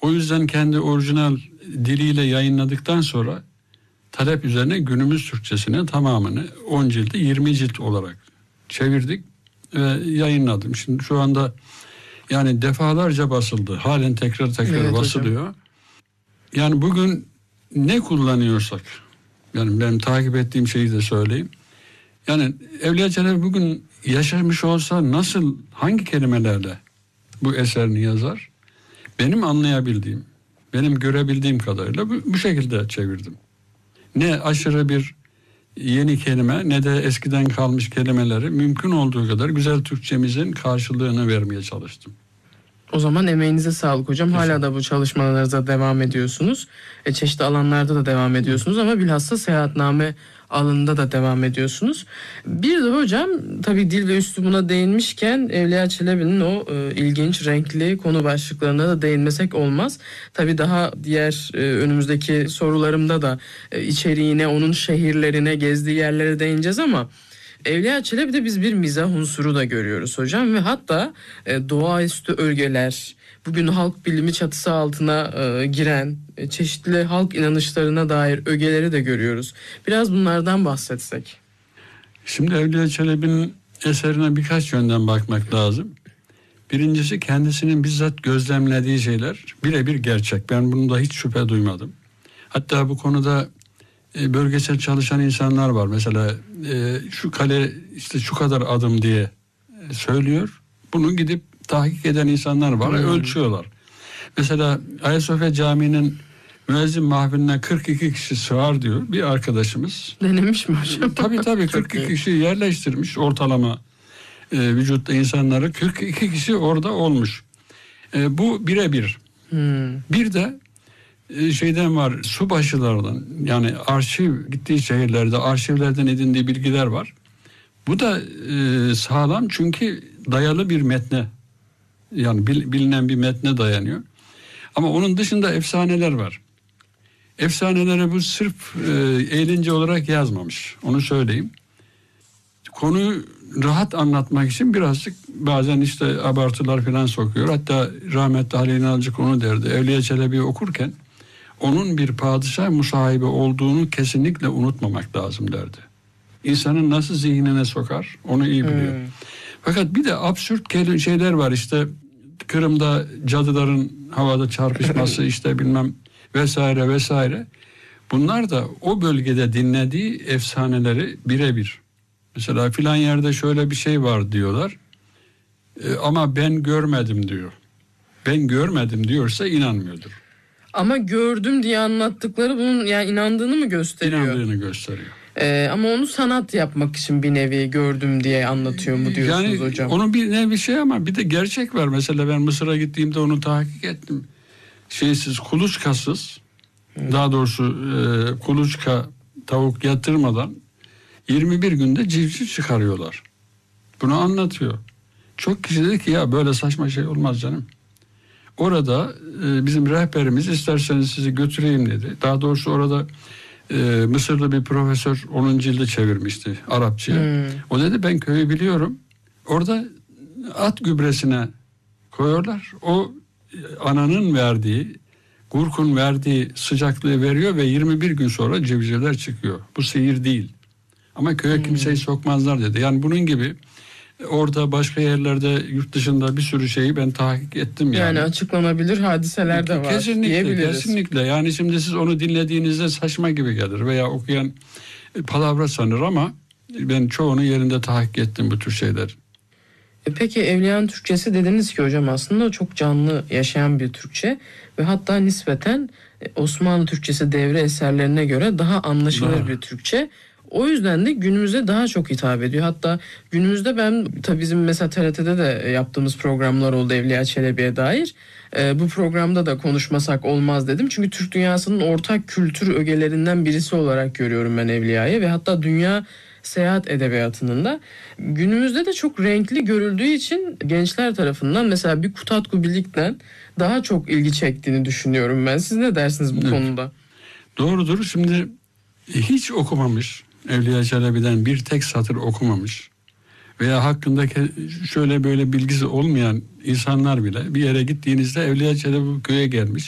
O yüzden kendi orijinal diliyle yayınladıktan sonra talep üzerine günümüz Türkçesine tamamını 10 cildi 20 cilt olarak çevirdik ve yayınladım. Şimdi şu anda yani defalarca basıldı. Halen tekrar Evet basılıyor. hocam. Yani bugün ne kullanıyorsak, yani benim takip ettiğim şeyi de söyleyeyim. Yani Evliya Çelebi bugün yaşamış olsa nasıl, hangi kelimelerle bu eserini yazar? Benim anlayabildiğim, benim görebildiğim kadarıyla bu şekilde çevirdim. Ne aşırı bir yeni kelime ne de eskiden kalmış kelimeleri mümkün olduğu kadar güzel Türkçemizin karşılığını vermeye çalıştım. O zaman emeğinize sağlık hocam. Hala da bu çalışmalarınıza devam ediyorsunuz. Çeşitli alanlarda da devam ediyorsunuz ama bilhassa seyahatname alanında da devam ediyorsunuz. Bir de hocam tabii dil ve üslubuna değinmişken Evliya Çelebi'nin o ilginç renkli konu başlıklarına da değinmesek olmaz. Tabii daha diğer önümüzdeki sorularımda da içeriğine, onun şehirlerine, gezdiği yerlere değineceğiz ama Evliya Çelebi'de biz bir mizah unsuru da görüyoruz hocam ve hatta doğaüstü ögeler, bugün halk bilimi çatısı altına giren çeşitli halk inanışlarına dair ögeleri de görüyoruz. Biraz bunlardan bahsetsek. Şimdi Evliya Çelebi'nin eserine birkaç yönden bakmak lazım. Birincisi kendisinin bizzat gözlemlediği şeyler birebir gerçek. Ben bunda hiç şüphe duymadım. Hatta bu konuda bölgesel çalışan insanlar var. Mesela şu kale işte şu kadar adım diye söylüyor. Bunu gidip tahkik eden insanlar var. Ölçüyorlar. Mesela Ayasofya Camii'nin müezzin mahfiline 42 kişi sığar diyor bir arkadaşımız. Denemiş mi hocam? Tabii 42 kişi yerleştirmiş ortalama vücutta insanları. 42 kişi orada olmuş. Bu birebir. Bir de şeyden var, subaşılardan, yani arşiv, gittiği şehirlerde arşivlerden edindiği bilgiler var. Bu da sağlam çünkü dayalı bir metne, yani bilinen bir metne dayanıyor. Ama onun dışında efsaneler var. Efsaneleri bu sırf eğlence olarak yazmamış, onu söyleyeyim. Konuyu rahat anlatmak için birazcık bazen işte abartılar falan sokuyor. Hatta rahmetli Halil İnalcık onu derdi. Evliya Çelebi'yi okurken onun bir padişah musahibi olduğunu kesinlikle unutmamak lazım derdi. İnsanın nasıl zihnine sokar onu iyi biliyor. Fakat bir de absürt şeyler var, işte Kırım'da cadıların havada çarpışması işte bilmem vesaire vesaire. Bunlar da o bölgede dinlediği efsaneleri birebir. Mesela filan yerde şöyle bir şey var diyorlar ama ben görmedim diyor. Ben görmedim diyorsa inanmıyordur. Ama gördüm diye anlattıkları bunun yani inandığını mı gösteriyor? İnandığını gösteriyor. Ama onu sanat yapmak için bir nevi gördüm diye anlatıyor mu diyorsunuz yani hocam? Onun bir nevi şey ama bir de gerçek var. Mesela ben Mısır'a gittiğimde onu tahkik ettim. Kuluçkasız, daha doğrusu kuluçka tavuk yatırmadan 21 günde civciv çıkarıyorlar. Bunu anlatıyor. Çok kişi dedi ki ya böyle saçma şey olmaz canım. Orada bizim rehberimiz isterseniz sizi götüreyim dedi. Daha doğrusu orada Mısırlı bir profesör 10. cildi çevirmişti Arapçaya. O dedi ben köyü biliyorum. Orada at gübresine koyuyorlar. O ananın verdiği, gurkun verdiği sıcaklığı veriyor ve 21 gün sonra civcivler çıkıyor. Bu sihir değil. Ama köye kimseyi sokmazlar dedi. Yani bunun gibi orada başka yerlerde yurt dışında bir sürü şeyi ben tahkik ettim yani. Yani açıklanabilir hadiseler de var diyebiliriz. Kesinlikle. Yani şimdi siz onu dinlediğinizde saçma gibi gelir veya okuyan palavra sanır ama ben çoğunu yerinde tahkik ettim bu tür şeyler. Peki Evliya'nın Türkçesi dediniz ki hocam aslında çok canlı yaşayan bir Türkçe ve hatta nispeten Osmanlı Türkçesi devre eserlerine göre daha anlaşılır bir Türkçe. O yüzden de günümüze daha çok hitap ediyor. Hatta günümüzde ben tabii bizim mesela TRT'de de yaptığımız programlar oldu Evliya Çelebi'ye dair. Bu programda da konuşmasak olmaz dedim. Çünkü Türk dünyasının ortak kültür ögelerinden birisi olarak görüyorum ben Evliya'yı ve hatta dünya seyahat edebiyatının da günümüzde de çok renkli görüldüğü için gençler tarafından mesela bir Kutatku Bilik'ten daha çok ilgi çektiğini düşünüyorum ben. Siz ne dersiniz bu konuda? Doğrudur. Şimdi hiç okumamış, Evliya Çelebi'den bir tek satır okumamış veya hakkındaki şöyle böyle bilgisi olmayan insanlar bile bir yere gittiğinizde Evliya Çelebi köye gelmiş.